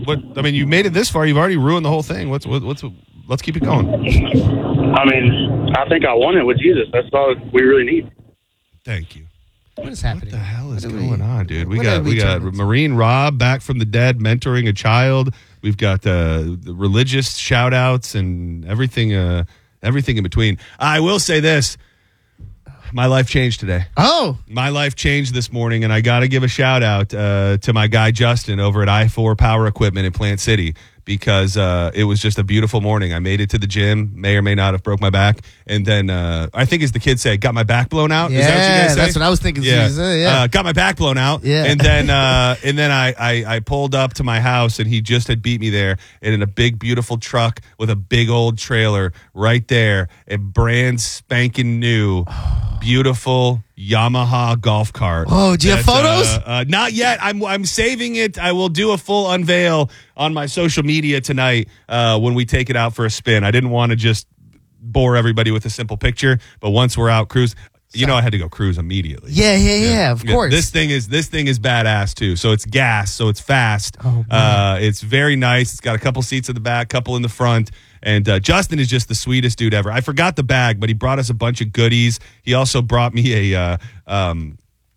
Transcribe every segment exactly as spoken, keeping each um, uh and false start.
what? I mean, you made it this far. You've already ruined the whole thing. What's what, what's? Let's keep it going. I mean, I think I won it with Jesus. That's all we really need. Thank you. What is happening? What the hell is What going we, on, dude? We what got we we got turned Marine Rob back from the dead, mentoring a child. We've got uh, the religious shout outs and everything, uh, everything in between. I will say this. My life changed today. Oh. My life changed this morning, and I got to give a shout out uh, to my guy Justin over at I four Power Equipment in Plant City, because uh, it was just a beautiful morning. I made it to the gym, may or may not have broke my back, and then uh, I think, as the kids say, got my back blown out. Yeah, Is that what you guys say? That's what I was thinking. Yeah, yeah. Uh, got my back blown out. Yeah. And then uh, and then I, I I pulled up to my house, and he just had beat me there, and in a big beautiful truck with a big old trailer right there, a brand spanking new, beautiful Yamaha golf cart. Oh, do you have that, photos? Uh, uh, not yet. I'm I'm saving it. I will do a full unveil on my social media tonight uh, when we take it out for a spin. I didn't want to just bore everybody with a simple picture, but once we're out cruise, you know, I had to go cruise immediately. Yeah, yeah, yeah, yeah, of course. This thing is this thing is badass too. So it's gas, so it's fast. Oh, uh, it's very nice. It's got a couple seats in the back, couple in the front. And uh, Justin is just the sweetest dude ever. I forgot the bag, but he brought us a bunch of goodies. He also brought me a uh, um,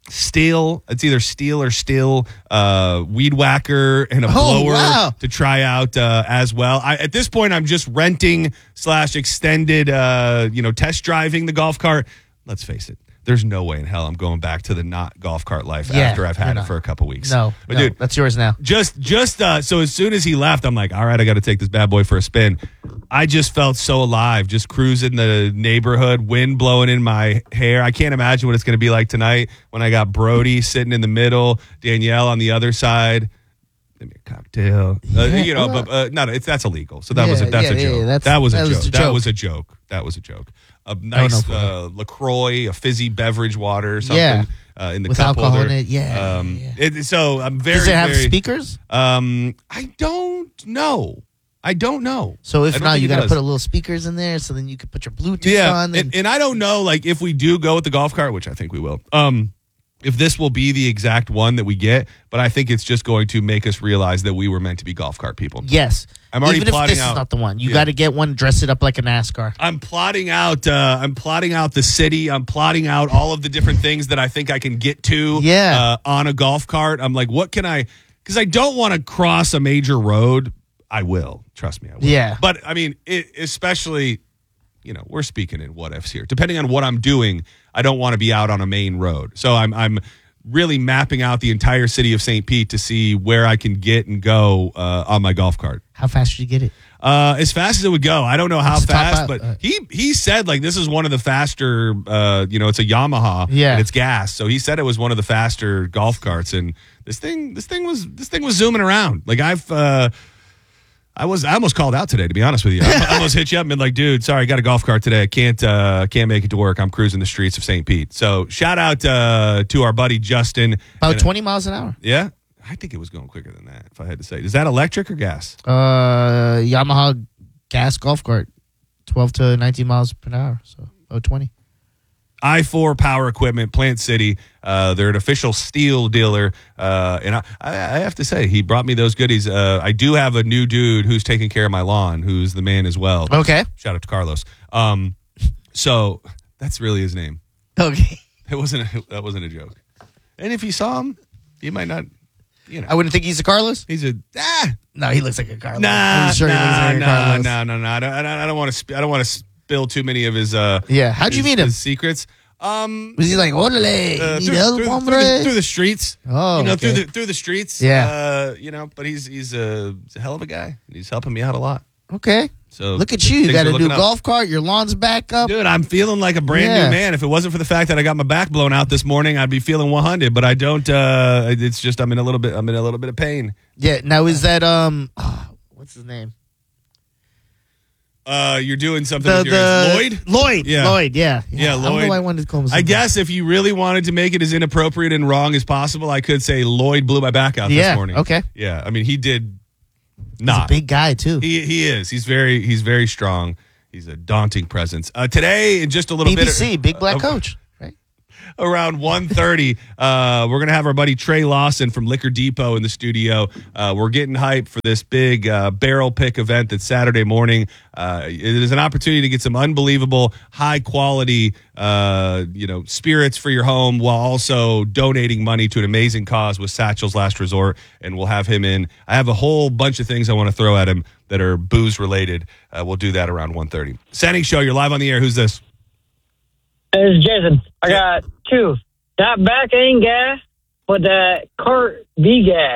steel. It's either steel or still uh, weed whacker and a Oh, blower wow. to try out uh, as well. I, at this point, I'm just renting slash extended, uh, you know, test driving the golf cart. Let's face it. There's no way in hell I'm going back to the not golf cart life Yeah, after I've had you're it not. for a couple weeks. No, but no, dude, that's yours now. just just uh, so as soon as he left, I'm like, all right, I got to take this bad boy for a spin. I just felt so alive, just cruising the neighborhood, wind blowing in my hair. I can't imagine what it's going to be like tonight when I got Brody sitting in the middle, Danielle on the other side. Give me a cocktail, uh, Yeah, you know. well- but uh, no, it's that's illegal. So that Yeah, was a, that's yeah, a yeah, joke. yeah, that's- that was a that was joke. a That joke. was a joke. That was a joke. A nice no, uh, LaCroix, a fizzy beverage water, or something Yeah. uh, in the With cup alcohol holder. in it, yeah, Um, yeah. It, so I'm very. Does it have very, speakers? Um, I don't know. I don't know. So I if don't not, think you it got to does. put a little speakers in there, so then you could put your Bluetooth yeah, on. and, and I don't know, like, if we do go with the golf cart, which I think we will. Um, if this will be the exact one that we get, but I think it's just going to make us realize that we were meant to be golf cart people. Yes. I'm already Even if plotting this out- is not the one, you Yeah. got to get one, dress it up like a NASCAR. I'm plotting out. Uh, I'm plotting out the city. I'm plotting out all of the different things that I think I can get to. Yeah. Uh, on a golf cart. I'm like, what can I? Because I don't want to cross a major road. I will. Trust me. I will. Yeah. But I mean, it, especially, you know, we're speaking in what ifs here. Depending on what I'm doing, I don't want to be out on a main road. So I'm I'm really mapping out the entire city of Saint Pete to see where I can get and go uh, on my golf cart. How fast should you get it? Uh, as fast as it would go. I don't know how What's the top fast, out? but Uh, he he said like this is one of the faster. Uh, you know, it's a Yamaha. Yeah. and it's gas. So he said it was one of the faster golf carts, and this thing this thing was this thing was zooming around. Like I've. Uh, I was I almost called out today, to be honest with you. I I almost hit you up and been like, dude, sorry, I got a golf cart today. I can't uh, can't make it to work. I'm cruising the streets of Saint Pete. So shout out uh, to our buddy Justin. About And, uh, twenty miles an hour. Yeah, I think it was going quicker than that. If I had to say, is that electric or gas? Uh, Yamaha gas golf cart, twelve to nineteen miles per hour. So oh twenty. I four Power Equipment, Plant City. Uh, they're an official steel dealer. Uh, and I, I I have to say, he brought me those goodies. Uh, I do have a new dude who's taking care of my lawn, who's the man as well. Okay. Shout out to Carlos. Um, so that's really his name. Okay. It wasn't a, that wasn't a joke. And if you saw him, you might not, you know. I wouldn't think he's a Carlos. He's a, ah, No, he looks like a Carlos. nah, I'm sure he looks nah, like a nah, Carlos. nah, nah, nah. I don't, I don't, I don't want to, I don't want to spill too many of his, uh, Yeah. How'd you his- meet him? his secrets. Um, Was he like, orale, uh, need through, help, through, hombre? through, the, through the streets. Oh, you know, through okay. the through the streets. Yeah. uh, you know, but he's he's a, he's a hell of a guy. He's helping me out a lot. Okay. So Look at you. You things got are a new looking up. golf cart. Your lawn's back up. Dude, I'm feeling like a brand Yeah. new man. If it wasn't for the fact that I got my back blown out this morning, I'd be feeling one hundred. But I don't. Uh, it's just I'm in a little bit. I'm in a little bit of pain. Yeah. Now, is that, um, what's his name? Uh, you're doing something The, with your the Lloyd. Lloyd. Yeah. Lloyd. Yeah. Yeah, I don't know Lloyd. why I wanted to call him. I something. guess if you really wanted to make it as inappropriate and wrong as possible, I could say Lloyd blew my back out Yeah, this morning. okay. Yeah. I mean, he did He's not. a big guy too. He he is. He's very he's very strong. He's a daunting presence. Uh, today, in just a little B B bit. C, Big Black uh, Coach. Right. around one thirty. Uh, we're going to have our buddy Trey Lawson from Liquor Depot in the studio. Uh, we're getting hyped for this big uh, barrel pick event that's Saturday morning. Uh, it is an opportunity to get some unbelievable, high-quality uh, you know, spirits for your home while also donating money to an amazing cause with Satchel's Last Resort, and we'll have him in. I have a whole bunch of things I want to throw at him that are booze-related. Uh, we'll do that around one thirty. Sandy Show, you're live on the air. Who's this? It's Jason. I got two. That back end gas, but that cart B gas.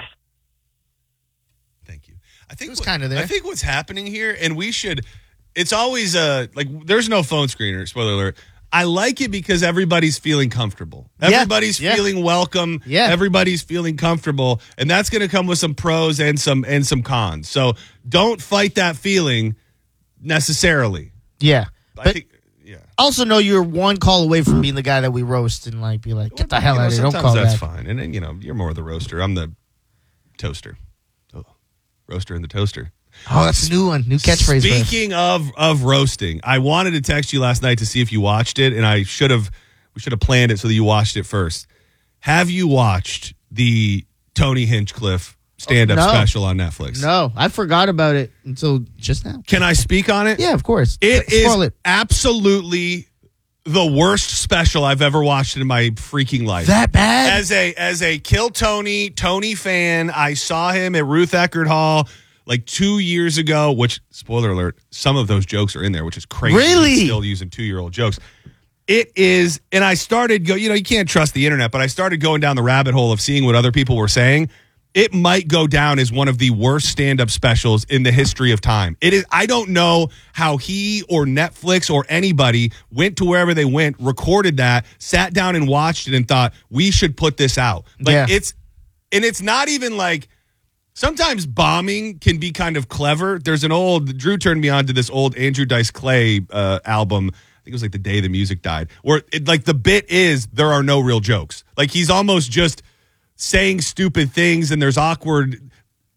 Thank you. I think It was kinda there. I think what's happening here, and we should. It's always uh like there's no phone screener. Spoiler alert. I like it because everybody's feeling comfortable. Yeah, Everybody's yeah. feeling welcome. Yeah. Everybody's feeling comfortable, and that's going to come with some pros and some and some cons. So don't fight that feeling necessarily. Yeah. I But think, yeah. also know you're one call away from being the guy that we roast and like be like, get the hell You know, out of here. Don't sometimes call that's back. fine, and then you know you're more the roaster. I'm the toaster. Oh, roaster and the toaster. Oh, that's a new one. New catchphrase. for us. Speaking of of roasting, I wanted to text you last night to see if you watched it, and I should have we should have planned it so that you watched it first. Have you watched the Tony Hinchcliffe stand-up No. special on Netflix? No, I forgot about it until just now. Can I speak on it? Yeah, of course. It Spoil is it. absolutely the worst special I've ever watched in my freaking life. That bad? As a as a Kill Tony Tony fan, I saw him at Ruth Eckerd Hall like two years ago, which, spoiler alert, some of those jokes are in there, which is crazy. Really? He's still using two-year-old jokes. It is, and I started, go. you know, you can't trust the internet, but I started going down the rabbit hole of seeing what other people were saying. It might go down as one of the worst stand-up specials in the history of time. It is. I don't know how he or Netflix or anybody went to wherever they went, recorded that, sat down and watched it and thought, we should put this out. Like, Yeah. it's, and it's not even like, sometimes bombing can be kind of clever. There's an old, Drew turned me on to this old Andrew Dice Clay uh, album. I think it was like The Day the Music Died, where it, like the bit is there are no real jokes. Like he's almost just saying stupid things and there's awkward.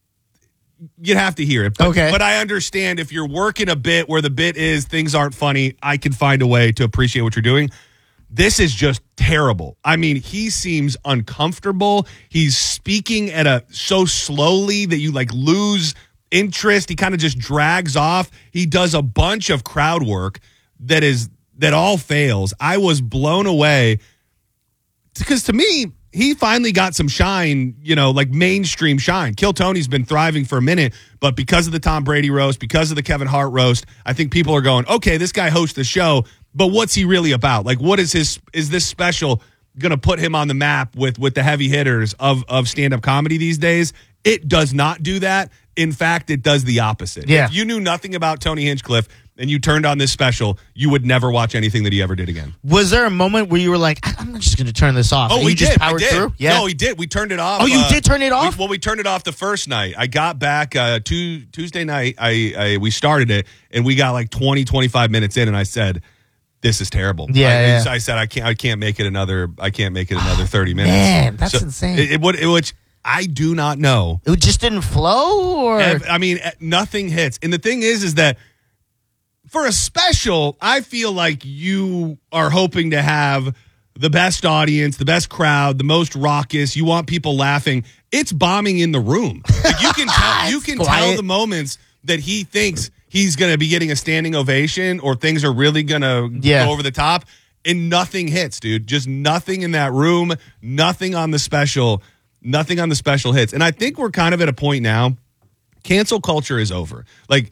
You'd have to hear it. But, Okay. But I understand if you're working a bit where the bit is things aren't funny, I can find a way to appreciate what you're doing. This is just terrible. I mean, he seems uncomfortable. He's speaking at a so slowly that you like lose interest. He kind of just drags off. He does a bunch of crowd work that is that all fails. I was blown away because to me, he finally got some shine, you know, like mainstream shine. Kill Tony's been thriving for a minute, but because of the Tom Brady roast, because of the Kevin Hart roast, I think people are going, okay, this guy hosts the show, but what's he really about? Like, what is his, is this special going to put him on the map with, with the heavy hitters of, of stand-up comedy these days? It does not do that. In fact, it does the opposite. Yeah. If you knew nothing about Tony Hinchcliffe and you turned on this special, you would never watch anything that he ever did again. Was there a moment where you were like, I'm just going to turn this off? Oh, and we you just did. powered I did. through? Yeah. No, we did. We turned it off. Oh, you uh, did turn it off? We, well, we turned it off the first night. I got back uh, two, Tuesday night. I, I we started it, and we got like twenty, twenty-five minutes in, and I said, "This is terrible." Yeah, I, yeah. I said, "I can't. I can't make it another. I can't make it another thirty minutes." Man, that's insane. It, it would. It, which I do not know. It just didn't flow? Or I mean, nothing hits. And the thing is, is that for a special, I feel like you are hoping to have the best audience, the best crowd, the most raucous. You want people laughing. It's bombing in the room. Like you can tell, you can tell quiet. the moments that he thinks he's going to be getting a standing ovation or things are really going to Yeah. go over the top, and nothing hits, dude. Just nothing in that room, nothing on the special, nothing on the special hits. And I think we're kind of at a point now, cancel culture is over. Like,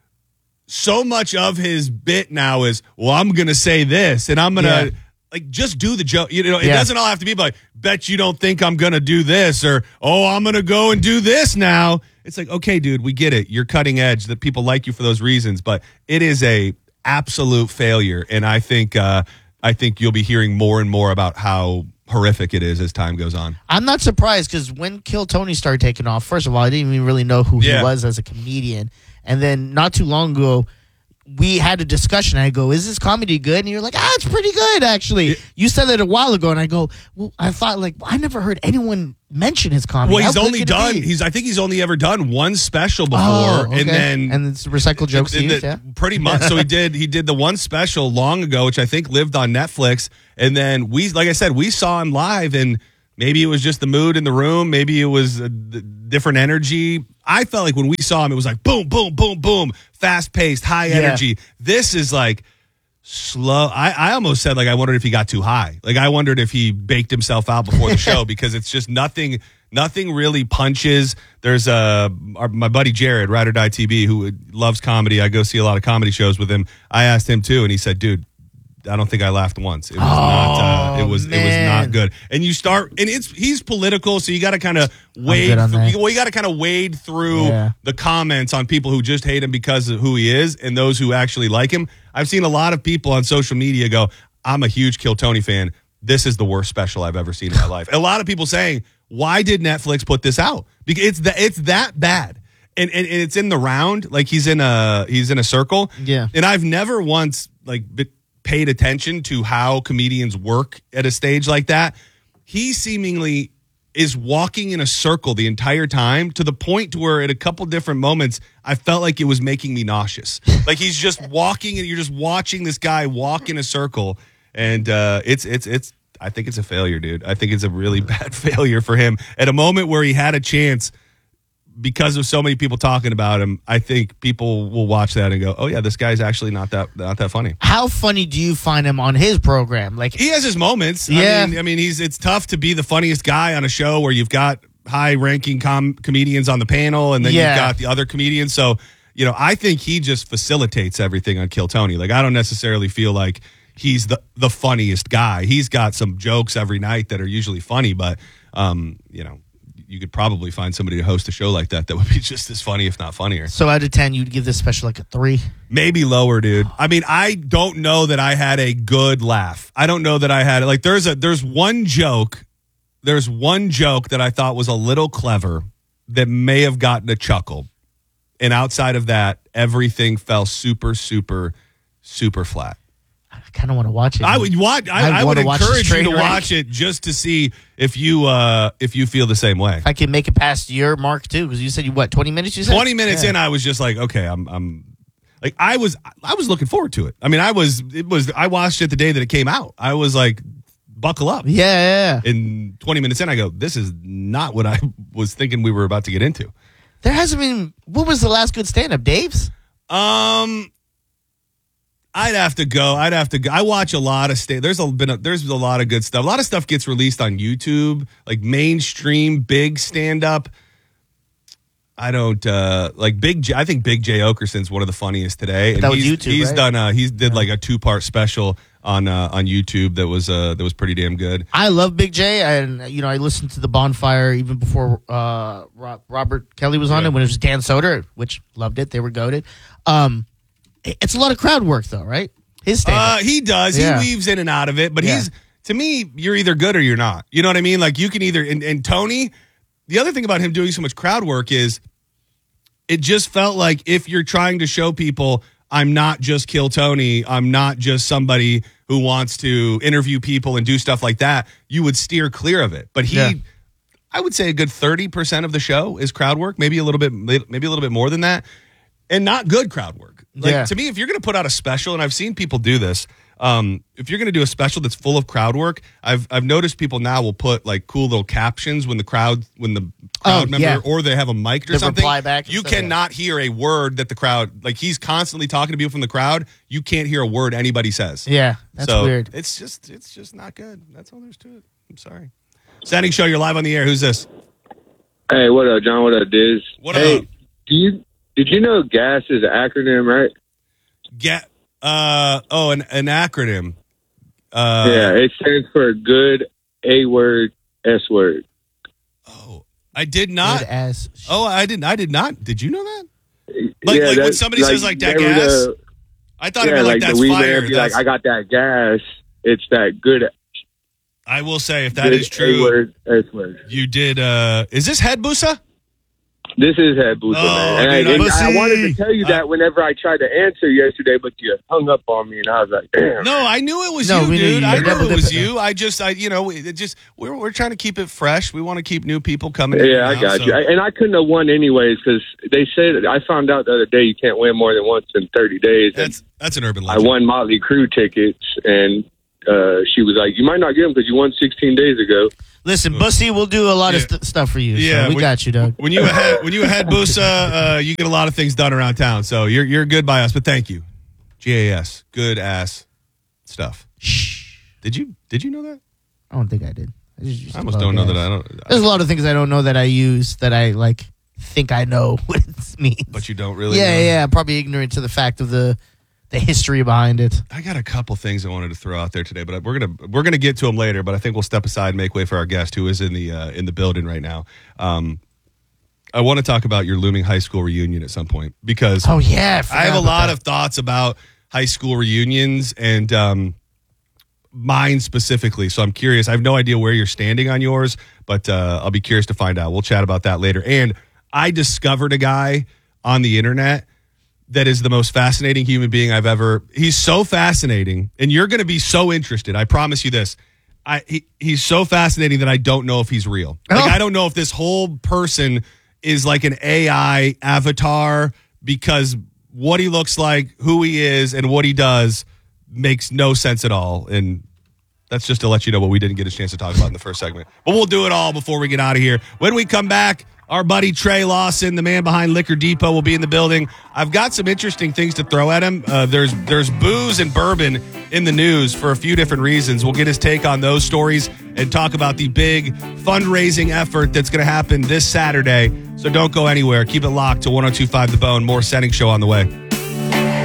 so much of his bit now is, well, I'm going to say this and I'm going to, Yeah. like, just do the joke. You know, it Yeah. doesn't all have to be like, bet you don't think I'm going to do this or, oh, I'm going to go and do this now. It's like, okay, dude, we get it. You're cutting edge, that people like you for those reasons, but it is a absolute failure. And I think, uh, I think you'll be hearing more and more about how horrific it is as time goes on. I'm not surprised because when Kill Tony started taking off, first of all, I didn't even really know who Yeah. he was as a comedian. And then not too long ago, we had a discussion. I go, is this comedy good? And you're like, ah, it's pretty good, actually. You said it a while ago. And I go, well, I thought, like, I never heard anyone mention his comedy. Well, How he's quick only could it done. be? He's. I think he's only ever done one special before, Oh, okay. and then and it's recycled jokes and used, the- yeah. pretty much. So he did. He did the one special long ago, which I think lived on Netflix. And then we, like I said, we saw him live, and maybe it was just the mood in the room. Maybe it was a d- different energy. I felt like when we saw him, it was like boom, boom, boom, boom, fast paced, high energy. This is like slow. I, I almost said like I wondered if he got too high. Like I wondered if he baked himself out before the show because it's just nothing. Nothing really punches. There's a our, my buddy Jared, Ride or Die T B, who loves comedy. I go see a lot of comedy shows with him. I asked him too, and he said, "Dude, I don't think I laughed once. It was Oh, not. Uh, it was. It was man. not good." And you start, and it's he's political, so you got to kind of wade. good on Through, that. you, well, you got to kind of wade through Yeah. the comments on people who just hate him because of who he is, and those who actually like him. I've seen a lot of people on social media go, "I'm a huge Kill Tony fan. This is the worst special I've ever seen in my life." A lot of people saying, "Why did Netflix put this out?" Because it's that it's that bad, and, and and it's in the round, like he's in a he's in a circle. Yeah. And I've never once like be, paid attention to how comedians work at a stage like that. He seemingly is walking in a circle the entire time to the point to where at a couple different moments I felt like it was making me nauseous. Like he's just walking and you're just watching this guy walk in a circle, and uh, it's it's it's. I think it's a failure, dude. I think it's a really bad failure for him at a moment where he had a chance. Because of so many people talking about him, I think people will watch that and go, "Oh yeah, this guy's actually not that not that funny." How funny do you find him on his program? Like, He has his moments. Yeah. I mean, I mean, he's it's tough to be the funniest guy on a show where you've got high-ranking com- comedians on the panel, and then Yeah. you've got the other comedians. So, you know, I think he just facilitates everything on Kill Tony. Like, I don't necessarily feel like he's the the funniest guy. He's got some jokes every night that are usually funny, but um, you know, you could probably find somebody to host a show like that that would be just as funny, if not funnier. so out of ten, you'd give this special like a three. Maybe lower, dude. I mean, I don't know that I had a good laugh. I don't know that I had like there's a there's one joke, there's one joke that I thought was a little clever that may have gotten a chuckle. And outside of that, everything fell super, super, super flat. I kind of want to watch it. I would watch. I, I I would wanna watch this encourage you train to wreck. watch it just to see if you uh, if you feel the same way. If I can make it past your mark too, because you said you what twenty minutes. You said Twenty minutes Yeah. in, I was just like, okay, I'm, I'm, like, I was, I was looking forward to it. I mean, I was, it was, I watched it the day that it came out. I was like, buckle up. Yeah, yeah, yeah. And twenty minutes in, I go, this is not what I was thinking we were about to get into. There hasn't been. What was the last good stand-up, Dave's? Um, I'd have to go. I'd have to go. I watch a lot of sta- There's a been a, there's a lot of good stuff. A lot of stuff gets released on YouTube, like mainstream big stand up. I don't uh, like Big J. I think Big J Okerson's one of the funniest today. And That was he's, YouTube, He's right? done. Uh, he's did like a two part special on uh, on YouTube that was uh, that was pretty damn good. I love Big J, and you know I listened to the Bonfire even before uh, Ro- Robert Kelly was on Yeah. it when it was Dan Soder, which loved it. They were goated. Um, it- it's a lot of crowd work though, right? His stand Uh, he does. Yeah. He weaves in and out of it, but Yeah. he's to me, you're either good or you're not. You know what I mean? Like you can either. And, and Tony, the other thing about him doing so much crowd work is, it just felt like if you're trying to show people, I'm not just Kill Tony, I'm not just somebody who wants to interview people and do stuff like that, you would steer clear of it. But he, Yeah. I would say a good thirty percent of the show is crowd work, maybe a little bit, maybe a little bit more than that, and not good crowd work. Like Yeah. to me, if you're going to put out a special, and I've seen people do this, um, if you're going to do a special that's full of crowd work, I've I've noticed people now will put like cool little captions when the crowd when the crowd Oh, member yeah. or they have a mic or The something. reply back and You stuff, yeah. cannot hear a word that the crowd like. He's constantly talking to people from the crowd. You can't hear a word anybody says. Yeah, that's so weird. It's just it's just not good. That's all there's to it. I'm sorry. Standing show, you're live on the air. Who's this? Hey, what up, John? What up, Diz? What hey, up? do you did you know GAS is an acronym, right? Get uh oh an an acronym. Uh, yeah, it stands for good A word S word. Oh, I did not. Good as sh- Oh, I didn't. I did not. Did you know that? Like, yeah, like when that- somebody says like that they were gas, the- I thought yeah, it'd be like, like that's the weed fire. man be like, That's- I got that gas. It's that good. I will say if that good is true, A word S word. you did. uh Is this Head Busa? This is Head Booster, Oh, man. And, I, dude, and I'm- I wanted to See? tell you that whenever I tried to answer yesterday, but you hung up on me, and I was like, damn. No, I knew it was No, you, we knew dude. you. I Double knew it was dip it. you. I just, I, you know, it just we're we're trying to keep it fresh. We want to keep new people coming. in Yeah, I now, got so- you. I, and I couldn't have won anyways because they said, I found out the other day you can't win more than once in thirty days. And That's that's an urban I legend. won Motley Crue tickets, and uh, she was like, you might not get them because you won sixteen days ago. Listen, Bussy, we'll do a lot Yeah. of st- stuff for you. Yeah, so we when- got you, Doug. When you ahead, when you ahead, Busa, uh, you get a lot of things done around town. So you're you're good by us. But thank you, G A S, good ass stuff. Shh. Did you did you know that? I don't think I did. I, just used I to almost love don't know gas. that I don't. There's a lot of things I don't know that I use that I like think I know what it means. But you don't really. yeah, know. yeah, I'm probably ignorant to the fact of the the history behind it. I got a couple things I wanted to throw out there today, but we're gonna we're gonna get to them later. But I think we'll step aside and make way for our guest, who is in the uh, in the building right now. Um, I want to talk about your looming high school reunion at some point because Oh yeah, I have a lot of thoughts about high school reunions and um, mine specifically. So I'm curious. I have no idea where you're standing on yours, but uh, I'll be curious to find out. We'll chat about that later. And I discovered a guy on the internet that is the most fascinating human being I've ever. He's so fascinating, and you're going to be so interested. I promise you this. I he, he's so fascinating that I don't know if he's real. Like Oh. I don't know if this whole person is like an A I avatar because what he looks like, who he is, and what he does makes no sense at all. And that's just to let you know what we didn't get a chance to talk about in the first segment. But we'll do it all before we get out of here. When we come back, our buddy Trey Lawson, the man behind Liquor Depot, will be in the building. I've got some interesting things to throw at him. Uh, there's there's booze and bourbon in the news for a few different reasons. We'll get his take on those stories and talk about the big fundraising effort that's going to happen this Saturday. So don't go anywhere. Keep it locked to one oh two point five The Bone. More Setting Show on the way.